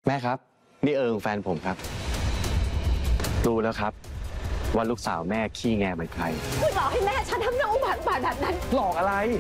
แม่ครับนี่แฟนผมครับรู้แล้วครับว่าลูกสาวแม่ขี้แงเหมือนใครคุณหลอกให้แม่ฉันทำเรื่องอุบัติแบบนั้นหลอกอะไร